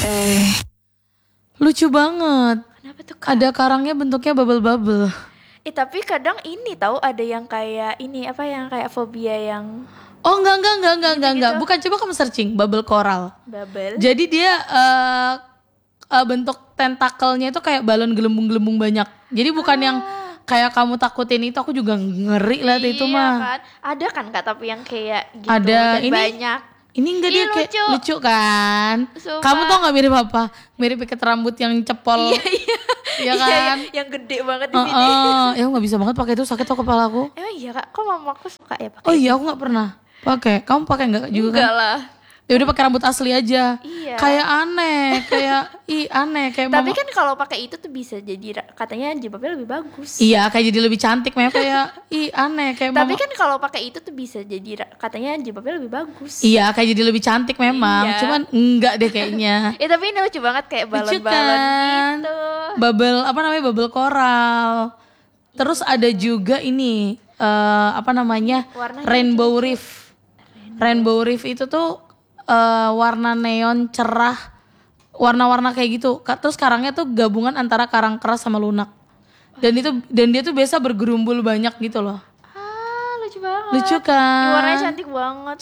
Lucu banget. Kenapa tuh, Kak? Ada karangnya bentuknya bubble-bubble. Tapi kadang ini tahu ada yang kayak ini apa yang kayak fobia yang Oh enggak. Gitu-gitu. Bukan, coba kamu searching bubble coral. bubble. Jadi dia bentuk tentakelnya itu kayak balon gelembung-gelembung banyak. Jadi bukan yang kayak kamu takutin itu, aku juga ngeri liat itu mah. Kan? Ada kan Kak tapi yang kayak gitu Ada dan ini. banyak. Ini enggak, dia kayak lucu kan? Sumpah. Kamu tau nggak mirip apa? Mirip ikat rambut yang cepol. Iya kan? Yang gede banget di sini. Ya nggak bisa banget pakai itu, sakit tuh kepala aku. Emang iya Kak, kok mamaku suka ya pakai? Oh iya, aku nggak pernah pakai. Kamu pakai nggak juga kan? Enggak lah. Ya udah pakai rambut asli aja. Iya. Kayak aneh, aneh kayak Tapi mama. kan kalau pakai itu tuh bisa jadi katanya jilbabnya lebih bagus. Iya, kayak jadi lebih cantik, memang kayak aneh kayak Tapi mama. kan kalau pakai itu tuh bisa jadi katanya jilbabnya lebih bagus. Iya, kayak jadi lebih cantik memang. Iya. Cuman enggak deh kayaknya. Tapi ini lucu banget kayak Lucu balon-balon kan? gitu. Bubble apa namanya? Bubble coral. Terus ada juga ini apa namanya? Warnanya Rainbow Reef. Rainbow Reef itu tuh warna neon cerah, warna-warna kayak gitu. Terus karangnya tuh gabungan antara karang keras sama lunak. Dan dia tuh biasa bergerumbul banyak gitu loh. Lucu banget. Lucu kan? Warnanya cantik banget.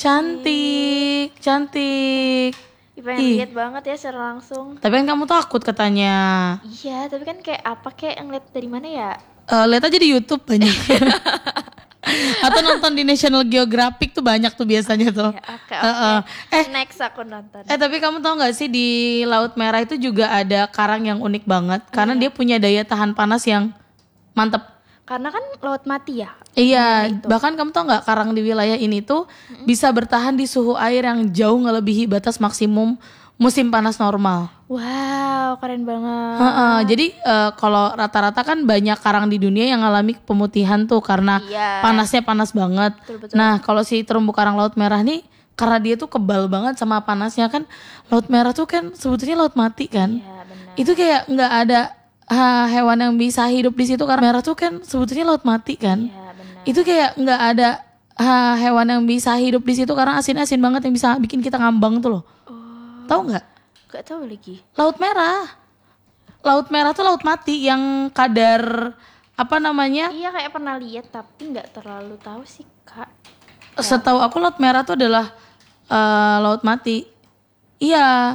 Cantik. Pengen lihat banget ya secara langsung. Tapi kan kamu takut katanya. Iya, tapi kan kayak apa kayak ngeliat dari mana ya? Lihat aja di YouTube banyak. Atau nonton di National Geographic tuh banyak tuh biasanya tuh. Ya, oke. Next aku nonton. Tapi kamu tahu nggak sih di Laut Merah itu juga ada karang yang unik banget karena dia punya daya tahan panas yang mantep. Karena kan laut mati ya. Iya, bahkan kamu tahu nggak karang di wilayah ini tuh bisa bertahan di suhu air yang jauh ngelebihi batas maksimum musim panas normal. Wow, keren banget. Jadi kalau rata-rata kan banyak karang di dunia yang ngalami pemutihan tuh karena panasnya panas banget. Betul. Nah kalau si terumbu karang Laut Merah nih, karena dia tuh kebal banget sama panasnya kan, Laut Merah tuh kan sebetulnya laut mati kan. Iya, benar. Itu kayak nggak ada hewan yang bisa hidup di situ karena merah tuh kan sebetulnya laut mati kan. Iya, benar. Itu kayak nggak ada hewan yang bisa hidup di situ karena asin-asin banget yang bisa bikin kita ngambang tuh loh. Tahu nggak? Gak tahu lagi. Laut Merah tuh laut mati yang kadar apa namanya? Iya kayak pernah lihat tapi nggak terlalu tahu sih Kak. Setahu aku Laut Merah tuh adalah laut mati. Iya.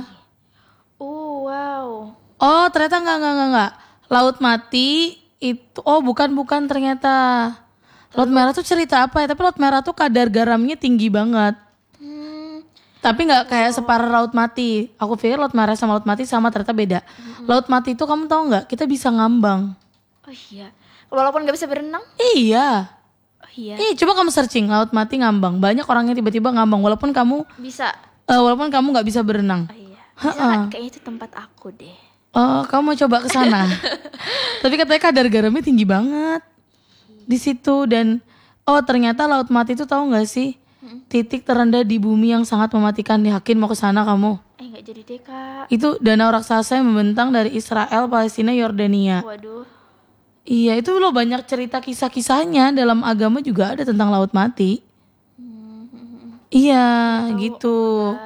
Wow. Oh ternyata enggak. Laut mati itu bukan ternyata. Laut Merah tuh cerita apa ya? Tapi Laut Merah tuh kadar garamnya tinggi banget. Tapi nggak kayak separah Laut Mati. Aku pikir Laut Merah sama Laut Mati sama, ternyata beda. Laut Mati itu kamu tahu nggak? Kita bisa ngambang. Oh iya. Walaupun nggak bisa berenang? Iya. Oh iya. Coba kamu searching Laut Mati ngambang. Banyak orang yang tiba-tiba ngambang walaupun kamu Bisa. nggak bisa berenang. Oh iya. Bisa kayaknya itu tempat aku deh. Kamu mau coba ke sana? Tapi katanya kadar garamnya tinggi banget di situ dan ternyata Laut Mati itu tahu nggak sih? Titik terendah di bumi yang sangat mematikan. Yakin mau ke sana kamu? Nggak jadi deh Kak. Itu danau raksasa yang membentang dari Israel, Palestina, Yordania. Waduh. Iya, itu loh banyak cerita kisah-kisahnya. Dalam agama juga ada tentang Laut Mati. Iya, gitu.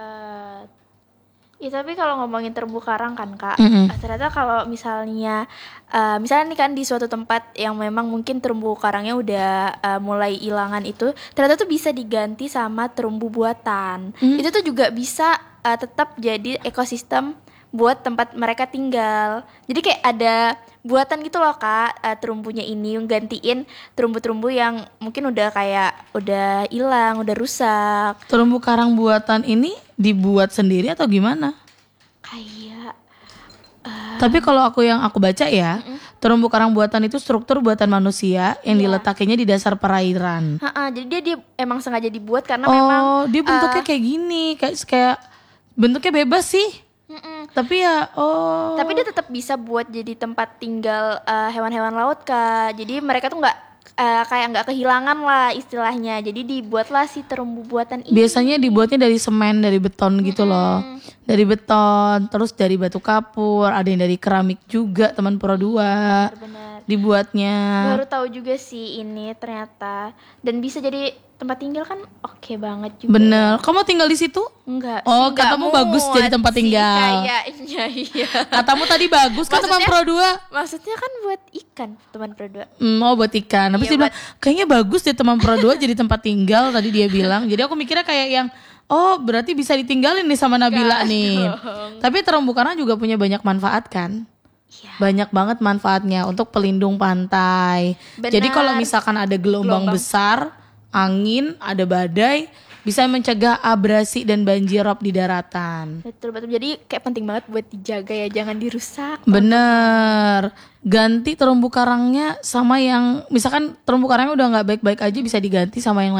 Ya tapi kalau ngomongin terumbu karang kan Kak, ternyata kalau misalnya nih kan di suatu tempat yang memang mungkin terumbu karangnya udah mulai hilangan itu, ternyata tuh bisa diganti sama terumbu buatan. Itu tuh juga bisa tetap jadi ekosistem buat tempat mereka tinggal. Jadi kayak ada buatan gitu loh Kak, terumbunya ini yang gantiin terumbu-terumbu yang mungkin udah hilang, udah rusak. Terumbu karang buatan ini dibuat sendiri atau gimana? Kayak Tapi kalau yang aku baca ya, terumbu karang buatan itu struktur buatan manusia yang diletakinya di dasar perairan. Jadi dia emang sengaja dibuat karena memang dia bentuknya kayak gini, kayak bentuknya bebas sih. Tapi ya tapi dia tetap bisa buat jadi tempat tinggal hewan-hewan laut Kak. Jadi mereka tuh nggak kayak nggak kehilangan lah istilahnya. Jadi dibuatlah si terumbu buatan ini. Biasanya dibuatnya dari semen, dari beton gitu loh. Dari beton, terus dari batu kapur, ada yang dari keramik juga, teman Pura 2. Benar. Dibuatnya. Baru tahu juga sih ini ternyata. Dan bisa jadi tempat tinggal kan oke banget juga. Bener. Kamu tinggal di situ? Enggak Oh, sih, enggak katamu bagus muat jadi tempat sih tinggal. kayaknya, iya. Katamu tadi bagus kan teman Maksudnya- Pro 2? Maksudnya kan buat ikan teman Pro 2. Oh buat ikan. Habis Iya, dia bilang kayaknya bagus deh teman Pro 2 jadi tempat tinggal tadi dia bilang. Jadi aku mikirnya kayak yang oh berarti bisa ditinggalin nih sama Nabila nih. Tapi terumbu karang juga punya banyak manfaat kan? Iya. Banyak banget manfaatnya untuk pelindung pantai. Benar. Jadi kalau misalkan ada gelombang besar, angin, ada badai, bisa mencegah abrasi dan banjirop di daratan. Betul. Jadi kayak penting banget buat dijaga ya, jangan dirusak. Bener. Ganti terumbu karangnya sama yang misalkan terumbu karangnya udah nggak baik-baik aja bisa diganti sama yang